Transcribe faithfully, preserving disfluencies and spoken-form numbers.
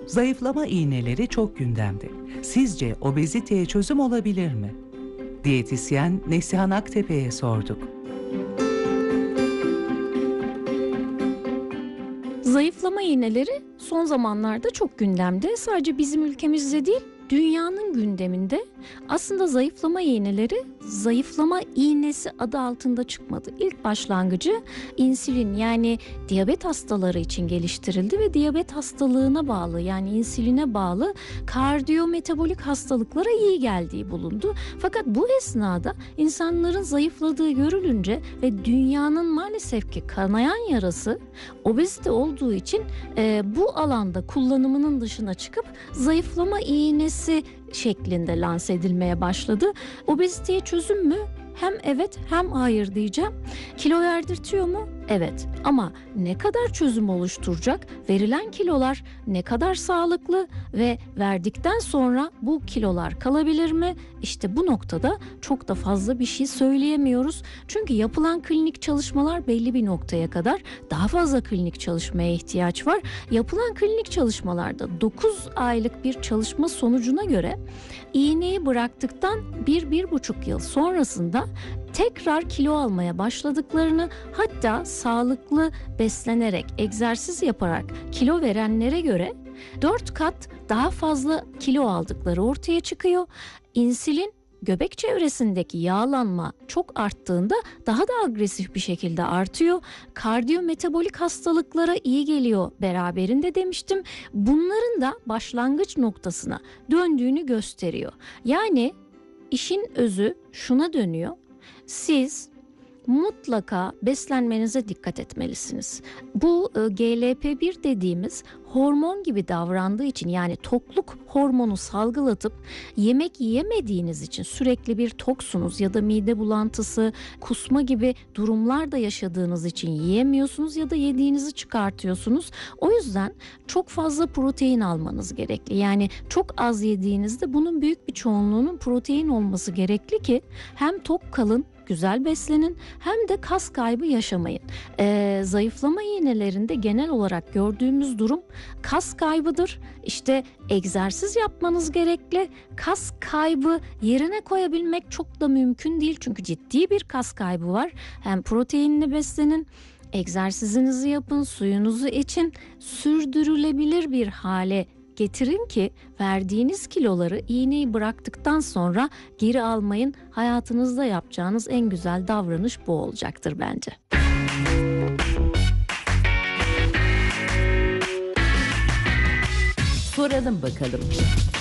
Zayıflama iğneleri çok gündemde. Sizce obeziteye çözüm olabilir mi? Diyetisyen Neslihan Aktepe'ye sorduk. Zayıflama iğneleri son zamanlarda çok gündemde. Sadece bizim ülkemizde değil, dünyanın gündeminde. Aslında zayıflama iğneleri zayıflama iğnesi adı altında çıkmadı. İlk başlangıcı insülin, yani diyabet hastaları için geliştirildi ve diyabet hastalığına bağlı, yani insüline bağlı kardiyometabolik hastalıklara iyi geldiği bulundu. Fakat bu esnada insanların zayıfladığı görülünce ve dünyanın maalesef ki kanayan yarası obezite olduğu için e, bu alanda kullanımının dışına çıkıp zayıflama iğnesi şeklinde lanse edilmeye başladı. Obeziteye çözüm mü? Hem evet hem hayır diyeceğim. Kilo verdirtiyor mu? Evet. Ama ne kadar çözüm oluşturacak? Verilen kilolar ne kadar sağlıklı ve verdikten sonra bu kilolar kalabilir mi? İşte bu noktada çok da fazla bir şey söyleyemiyoruz. Çünkü yapılan klinik çalışmalar belli bir noktaya kadar, daha fazla klinik çalışmaya ihtiyaç var. Yapılan klinik çalışmalarda dokuz aylık bir çalışma sonucuna göre iğneyi bıraktıktan bir bir buçuk yıl sonrasında tekrar kilo almaya başladıklarını, hatta sağlıklı beslenerek, egzersiz yaparak kilo verenlere göre dört kat daha fazla kilo aldıkları ortaya çıkıyor. İnsülin, göbek çevresindeki yağlanma çok arttığında daha da agresif bir şekilde artıyor. Kardiyometabolik hastalıklara iyi geliyor beraberinde demiştim. Bunların da başlangıç noktasına döndüğünü gösteriyor. Yani işin özü şuna dönüyor. Siz mutlaka beslenmenize dikkat etmelisiniz. Bu G L P bir dediğimiz hormon gibi davrandığı için, yani tokluk hormonu salgılatıp yemek yiyemediğiniz için sürekli bir toksunuz ya da mide bulantısı, kusma gibi durumlar da yaşadığınız için yiyemiyorsunuz ya da yediğinizi çıkartıyorsunuz. O yüzden çok fazla protein almanız gerekli. Yani çok az yediğinizde bunun büyük bir çoğunluğunun protein olması gerekli ki hem tok kalın, güzel beslenin, hem de kas kaybı yaşamayın. Ee, zayıflama iğnelerinde genel olarak gördüğümüz durum kas kaybıdır. İşte egzersiz yapmanız gerekli. Kas kaybı yerine koyabilmek çok da mümkün değil. Çünkü ciddi bir kas kaybı var. Hem proteinli beslenin, egzersizinizi yapın, suyunuzu için, sürdürülebilir bir hale getirin ki verdiğiniz kiloları iğneyi bıraktıktan sonra geri almayın. Hayatınızda yapacağınız en güzel davranış bu olacaktır bence. Soralım bakalım.